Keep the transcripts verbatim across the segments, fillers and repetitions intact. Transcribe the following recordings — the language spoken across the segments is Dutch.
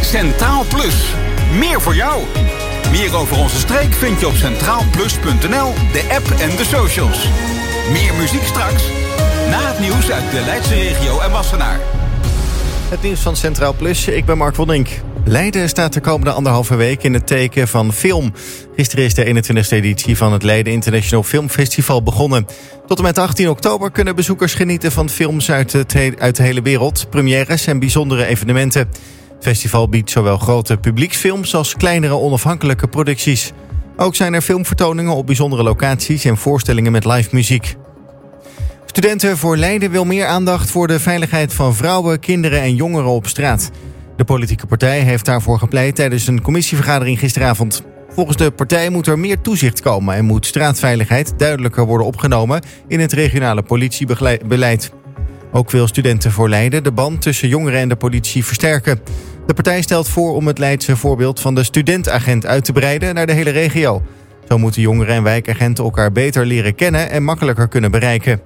Centraal Plus. Meer voor jou. Meer over onze streek vind je op centraal plus punt n l, de app en de socials. Meer muziek straks. Na het nieuws uit de Leidse regio en Wassenaar. Het nieuws van Centraal Plus, ik ben Mark Woldink. Leiden staat de komende anderhalve week in het teken van film. Gisteren is de eenentwintigste editie van het Leiden International Film Festival begonnen. Tot en met achttien oktober kunnen bezoekers genieten van films uit, het he- uit de hele wereld, premières en bijzondere evenementen. Het festival biedt zowel grote publieksfilms als kleinere onafhankelijke producties. Ook zijn er filmvertoningen op bijzondere locaties en voorstellingen met live muziek. Studenten voor Leiden wil meer aandacht voor de veiligheid van vrouwen, kinderen en jongeren op straat. De politieke partij heeft daarvoor gepleit tijdens een commissievergadering gisteravond. Volgens de partij moet er meer toezicht komen en moet straatveiligheid duidelijker worden opgenomen in het regionale politiebeleid. Ook wil Studenten voor Leiden de band tussen jongeren en de politie versterken. De partij stelt voor om het Leidse voorbeeld van de studentagent uit te breiden naar de hele regio. Zo moeten jongeren en wijkagenten elkaar beter leren kennen en makkelijker kunnen bereiken.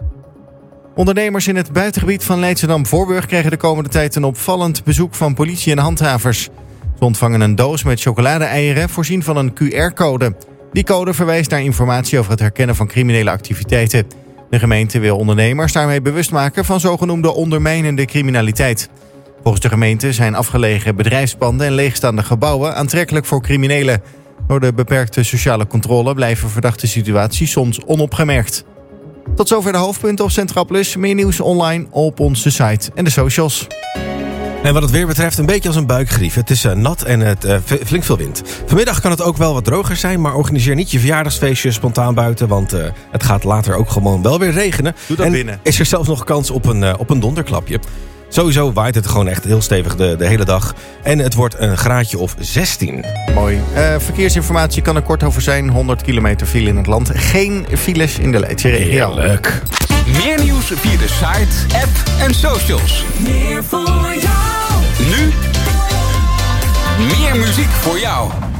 Ondernemers in het buitengebied van Leidschendam-Voorburg krijgen de komende tijd een opvallend bezoek van politie en handhavers. Ze ontvangen een doos met chocolade-eieren voorzien van een Q R-code. Die code verwijst naar informatie over het herkennen van criminele activiteiten. De gemeente wil ondernemers daarmee bewust maken van zogenoemde ondermijnende criminaliteit. Volgens de gemeente zijn afgelegen bedrijfspanden en leegstaande gebouwen aantrekkelijk voor criminelen. Door de beperkte sociale controle blijven verdachte situaties soms onopgemerkt. Tot zover de hoofdpunten op Centraal Plus. Meer nieuws online op onze site en de socials. En wat het weer betreft een beetje als een buikgrief. Het is uh, nat en het uh, flink veel wind. Vanmiddag kan het ook wel wat droger zijn, maar organiseer niet je verjaardagsfeestje spontaan buiten, want uh, het gaat later ook gewoon wel weer regenen. Doe dat en binnen. Is er zelfs nog kans op een, uh, op een donderklapje. Sowieso waait het gewoon echt heel stevig de, de hele dag. En het wordt een graadje of zestien. Mooi. Uh, verkeersinformatie kan er kort over zijn. honderd kilometer file in het land. Geen files in de Leidse regio. Heerlijk. Meer nieuws via de site, app en socials. Meer voor jou. Nu meer muziek voor jou.